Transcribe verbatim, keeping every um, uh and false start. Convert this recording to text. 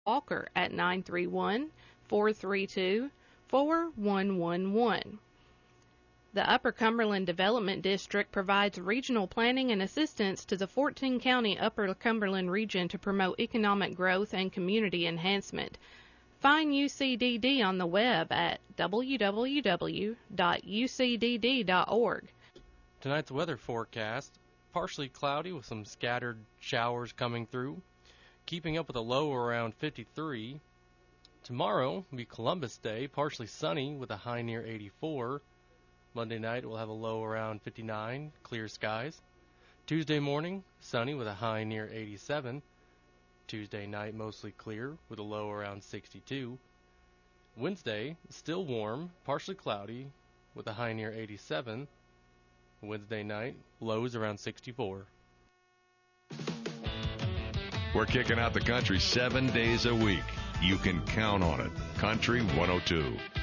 Walker at nine three one, four three two, four one one one. The Upper Cumberland Development District provides regional planning and assistance to the fourteen-county Upper Cumberland region to promote economic growth and community enhancement. Find U C D D on the web at w w w dot u c d d dot org. Tonight's weather forecast, partially cloudy with some scattered showers coming through, keeping up with a low around fifty-three. Tomorrow will be Columbus Day, partially sunny with a high near eighty-four. Monday night we'll have a low around fifty-nine, clear skies. Tuesday morning, sunny with a high near eighty-seven. Tuesday night mostly clear with a low around sixty-two. Wednesday, still warm, partially cloudy with a high near eighty-seven. Wednesday night, lows around sixty-four. We're kicking out the country seven days a week. You can count on it. Country one oh two.